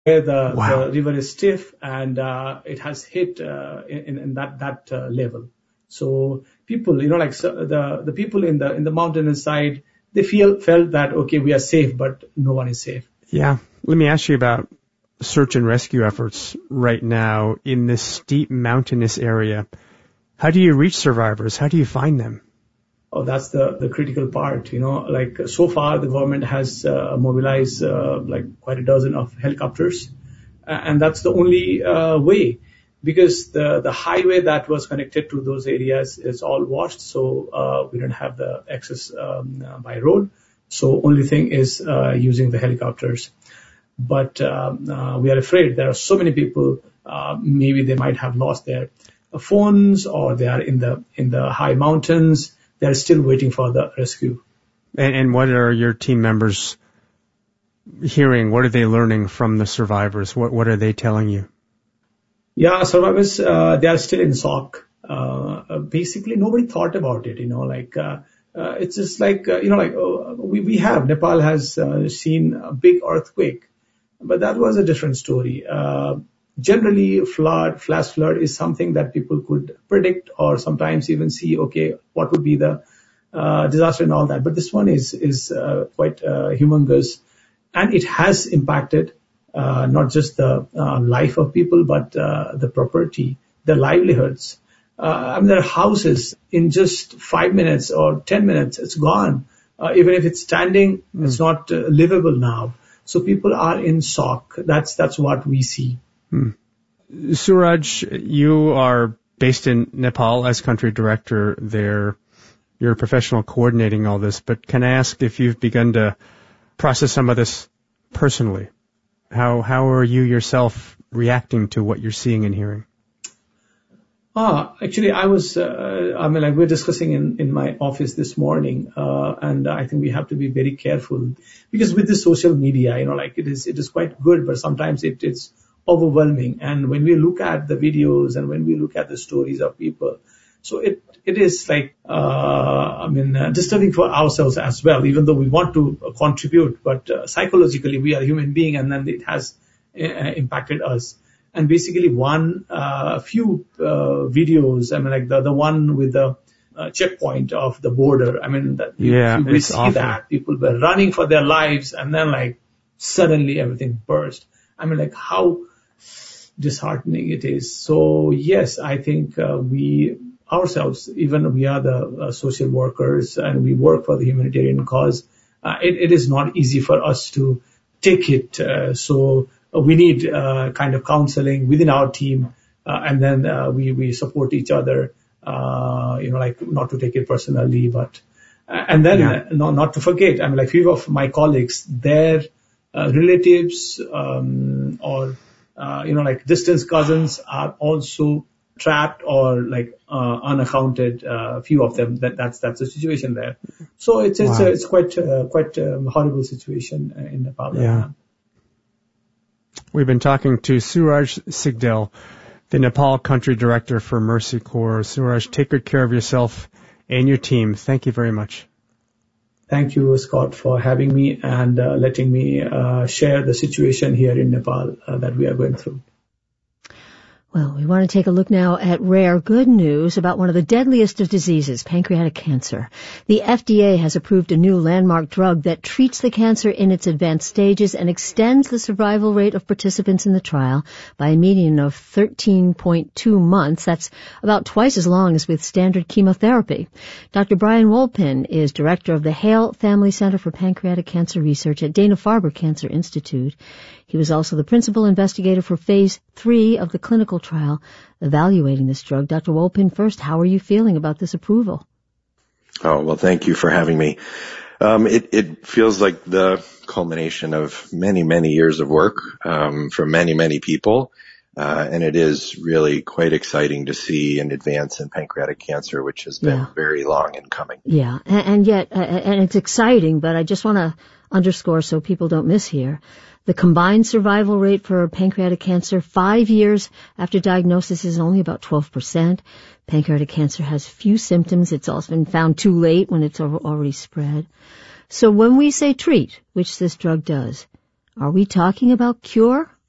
where Wow. the river is stiff and it has hit in that level. So people, so the people in the mountainous side, they felt that okay, we are safe, but no one is safe. Yeah. Let me ask you about search and rescue efforts right now in this steep mountainous area. How do you reach survivors? How do you find them? Oh, that's the critical part. Like so far, the government has mobilized like quite a dozen of helicopters, and that's the only way, because the highway that was connected to those areas is all washed, so we don't have the access by road. So only thing is using the helicopters. But we are afraid there are so many people. Maybe they might have lost their phones, or they are in the high mountains. They are still waiting for the rescue. And what are your team members hearing? What are they learning from the survivors? What are they telling you? Yeah, survivors, they are still in shock. Basically, nobody thought about it. It's just like Nepal has seen a big earthquake, but that was a different story. Generally, flash flood is something that people could predict, or sometimes even see, okay, what would be the disaster and all that. But this one is quite humongous, and it has impacted not just the life of people, but the property, the livelihoods. There are houses in just 5 minutes or 10 minutes, it's gone. Even if it's standing, it's not livable now. So people are in shock. That's what we see. Suraj, you are based in Nepal as country director there. You're a professional coordinating all this, but can I ask if you've begun to process some of this personally? How are you yourself reacting to what you're seeing and hearing? Actually, I was, we're discussing in my office this morning, and I think we have to be very careful, because with the social media, it is quite good, but sometimes it is overwhelming. And when we look at the videos and when we look at the stories of people, so it is like, disturbing for ourselves as well, even though we want to contribute, but psychologically we are human beings, and then it has impacted us. And basically few videos, like the one with the checkpoint of the border, we see awful. That people were running for their lives, and then like suddenly everything burst. How disheartening it is. So yes, I think we ourselves, even we are the social workers and we work for the humanitarian cause, it is not easy for us to take it. So we need kind of counseling within our team, and then we support each other, not to take it personally, but and then not to forget, few of my colleagues, their relatives or distant cousins are also trapped or unaccounted. Few of them, that's the situation there. So it's quite a horrible situation in Nepal. Yeah. We've been talking to Suraj Sigdel, the Nepal country director for Mercy Corps. Suraj, take good care of yourself and your team. Thank you very much. Thank you, Scott, for having me and letting me share the situation here in Nepal that we are going through. Well, we want to take a look now at rare good news about one of the deadliest of diseases, pancreatic cancer. The FDA has approved a new landmark drug that treats the cancer in its advanced stages and extends the survival rate of participants in the trial by a median of 13.2 months. That's about twice as long as with standard chemotherapy. Dr. Brian Wolpin is director of the Hale Family Center for Pancreatic Cancer Research at Dana-Farber Cancer Institute. He was also the principal investigator for Phase 3 of the clinical trial evaluating this drug. Dr. Wolpin, first, how are you feeling about this approval? Oh, well, thank you for having me. It feels like the culmination of many, many years of work from many, many people. And it is really quite exciting to see an advance in pancreatic cancer, which has been very long in coming. Yeah, and yet it's exciting, but I just want to underscore so people don't miss here. The combined survival rate for pancreatic cancer 5 years after diagnosis is only about 12%. Pancreatic cancer has few symptoms. It's also been found too late when it's already spread. So when we say treat, which this drug does, are we talking about cure